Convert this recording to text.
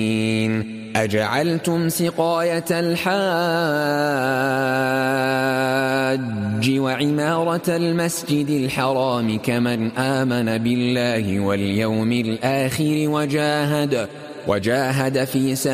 أجعلتم سقاية الحاج وعمارة المسجد الحرام كمن آمن بالله واليوم الآخر وجاهد في سبيل